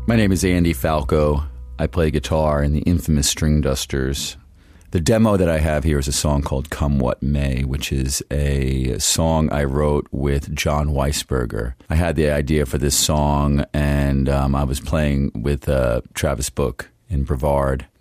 My name is Andy Falco. I play guitar in the infamous String Dusters. The demo that I have here is a song called Come What May, which is a song I wrote with John Weisberger. I had the idea for this song, and I was playing with Travis Book in Brevard.